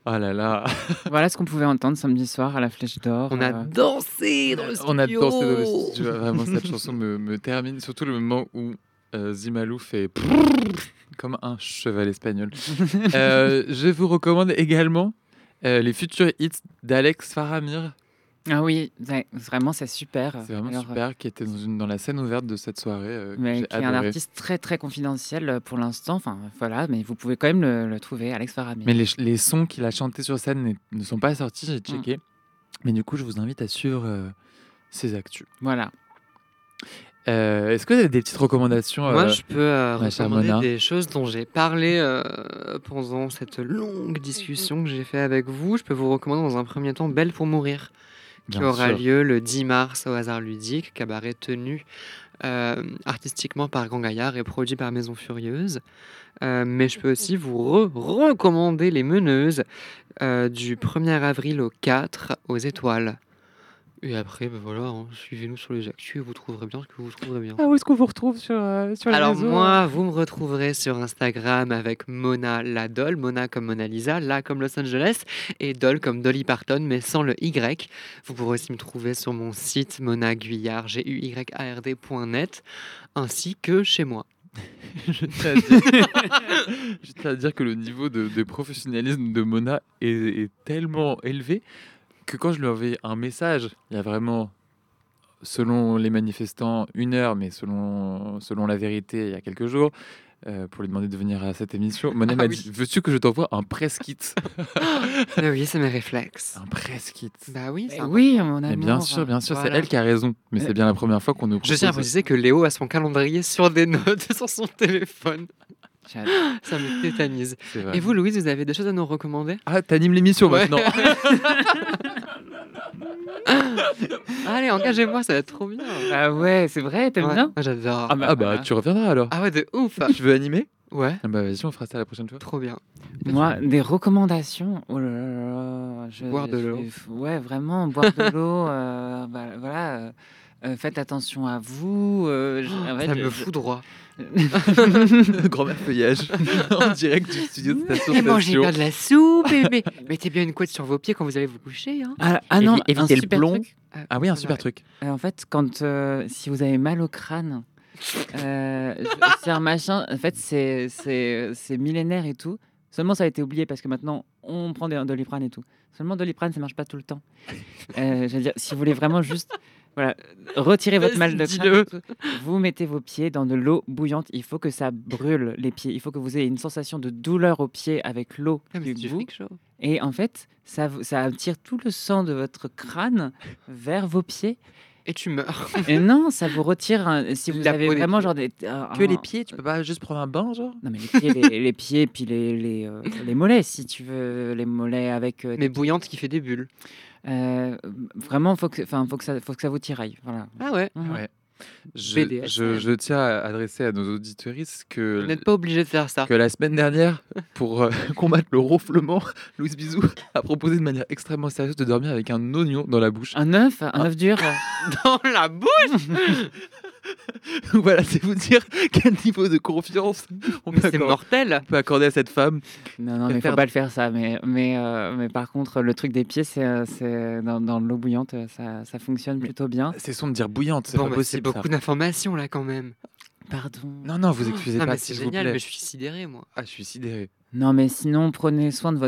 Oh là là. Voilà ce qu'on pouvait entendre samedi soir à la Flèche d'Or. On a dansé dans le studio. On a dansé dans le studio. Vraiment, cette chanson me termine. Surtout le moment où Zimalou fait comme un cheval espagnol. Je vous recommande également les futurs hits d'Alex Faramir. Ah oui, vraiment, c'est super. C'est vraiment super, qui était dans la scène ouverte de cette soirée. Mais qui est un artiste très très confidentiel pour l'instant. Enfin, voilà, mais vous pouvez quand même le trouver, Alex Faramir. Mais les sons qu'il a chantés sur scène ne sont pas sortis, j'ai checké. Mais du coup, je vous invite à suivre ses actus. Voilà. Est-ce que vous avez des petites recommandations Moi, je peux recommander Mona des choses dont j'ai parlé pendant cette longue discussion que j'ai fait avec vous. Je peux vous recommander dans un premier temps Belle pour mourir, qui aura lieu le 10 mars au Hasard Ludique, cabaret tenu artistiquement par Grand Gaillard et produit par Maison Furieuse. Mais je peux aussi vous recommander Les Meneuses du 1er avril au 4 aux Étoiles. Et après, voilà, suivez-nous sur les actus et vous trouverez bien ce que vous trouverez bien. Ah, où est-ce qu'on vous retrouve sur les réseaux? Alors moi, vous me retrouverez sur Instagram avec Mona la Doll, Mona comme Mona Lisa, La comme Los Angeles et Doll comme Dolly Parton, mais sans le Y. Vous pourrez aussi me trouver sur mon site Mona Guyard, GUYARD.net, ainsi que chez moi. Je tiens à dire que le niveau de professionnalisme de Mona est tellement élevé que quand je lui envoyais un message, il y a vraiment, selon les manifestants, 1 heure, mais selon la vérité, il y a quelques jours, pour lui demander de venir à cette émission, Mona m'a dit « Veux-tu que je t'envoie un press kit ?» Oui, c'est mes réflexes. Un press kit. Bah oui, c'est oui, mon amour. Bien sûr, Voilà. c'est elle qui a raison. Mais c'est bien la première fois qu'on nous propose. Je tiens à préciser que Léo a son calendrier sur des notes sur son téléphone. Ça me tétanise. Et vous, Louise, vous avez des choses à nous recommander? Ah, t'animes l'émission maintenant. Allez, engagez-moi, ça va être trop bien. Ah ouais, c'est vrai, t'aimes bien? J'adore. Ah bah, tu reviendras alors. Ah ouais, de ouf. Tu veux animer? Ouais. Ah bah vas-y, on fera ça la prochaine fois. Trop bien. Moi, des recommandations. Oh là là, boire de l'eau. Ouais, vraiment, boire de l'eau. Voilà. Faites attention à vous. Ça me fout droit. Grand-mère feuillage en direct du studio de Station Et mangez pas de la soupe. Mais mettez bien une couette sur vos pieds quand vous allez vous coucher. Hein. Ah non, évitez le super plomb. truc. Ah oui, un super truc. En fait, si vous avez mal au crâne, c'est un machin. En fait, c'est millénaire et tout. Seulement, ça a été oublié parce que maintenant, on prend des Doliprane et tout. Seulement, Doliprane, ça marche pas tout le temps. Je veux dire, si vous voulez vraiment juste, voilà, retirer votre mal de crâne, vous mettez vos pieds dans de l'eau bouillante. Il faut que ça brûle les pieds. Il faut que vous ayez une sensation de douleur aux pieds avec l'eau qui bout. Et en fait, ça attire tout le sang de votre crâne vers vos pieds. Et tu meurs. Et non, ça vous retire. Si vous avez vraiment genre que les pieds, tu peux pas juste prendre un bain, genre? Non, mais les pieds, puis les mollets, si tu veux, les mollets avec. Mais bouillante qui fait des bulles. Vraiment, faut que ça vous tiraille. Voilà. Ah ouais. Ouais. Je tiens à adresser à nos auditeuristes que... Vous n'êtes pas obligé de faire ça. Que la semaine dernière, pour combattre le ronflement, Louise Bisou a proposé de manière extrêmement sérieuse de dormir avec un oignon dans la bouche. Un œuf dur dans la bouche. Voilà, c'est vous dire quel niveau de confiance c'est mortel. On peut accorder à cette femme. Non, mais faut pas le faire ça. Mais par contre, le truc des pieds, c'est dans l'eau bouillante, ça fonctionne plutôt bien. C'est son de dire bouillante, c'est pas possible. C'est beaucoup d'informations là quand même. Pardon. Non, vous excusez pas. C'est génial, mais je suis sidéré moi. Ah, je suis sidéré. Non, mais sinon, prenez soin de votre